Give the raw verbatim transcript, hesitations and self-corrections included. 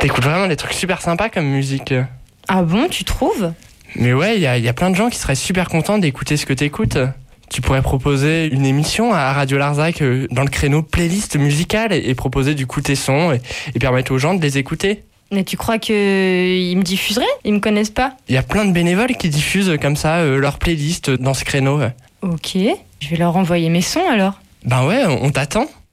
T'écoutes vraiment des trucs super sympas comme musique. Ah bon, tu trouves ? Mais ouais, il y a, y a plein de gens qui seraient super contents d'écouter ce que t'écoutes. Tu pourrais proposer une émission à Radio Larzac euh, dans le créneau playlist musicale et, et proposer du coup tes sons et, et permettre aux gens de les écouter. Mais tu crois qu'ils me diffuseraient ? Ils me connaissent pas ? Il y a plein de bénévoles qui diffusent comme ça euh, leur playlist dans ce créneau. Ok, je vais leur envoyer mes sons alors. Ben ouais, on t'attend.